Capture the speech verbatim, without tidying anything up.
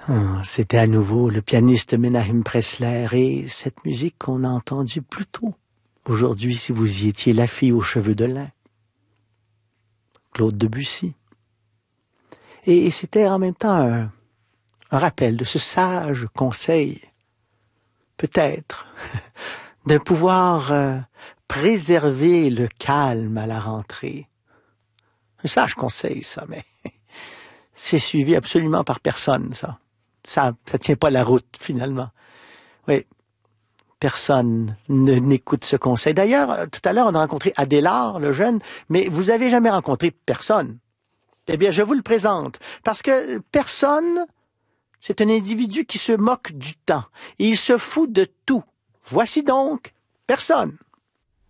Ah, c'était à nouveau le pianiste Menahem Pressler et cette musique qu'on a entendue plus tôt. Aujourd'hui, si vous y étiez, La fille aux cheveux de lin. Claude Debussy. Et c'était en même temps un, un rappel de ce sage conseil, peut-être, de pouvoir euh, préserver le calme à la rentrée. Un sage conseil, ça, mais c'est suivi absolument par personne, ça. Ça ça tient pas la route, finalement. Oui, personne ne n'écoute ce conseil. D'ailleurs, tout à l'heure, on a rencontré Adélard, le jeune, mais vous avez jamais rencontré personne. Eh bien, je vous le présente, parce que personne, c'est un individu qui se moque du temps. Et il se fout de tout. Voici donc personne.